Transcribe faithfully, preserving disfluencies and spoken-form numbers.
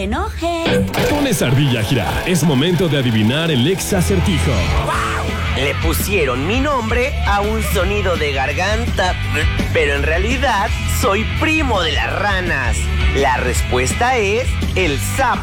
te enojes. Pones ardilla a girar. Es momento de adivinar el ex acertijo. Le pusieron mi nombre a un sonido de garganta, pero en realidad soy primo de las ranas. La respuesta es el sapo.